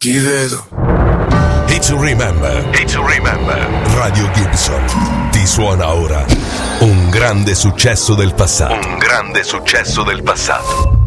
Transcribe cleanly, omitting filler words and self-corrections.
ti vedo. It's to remember. It's to remember. Radio Gibson ti suona ora un grande successo del passato. Un grande successo del passato.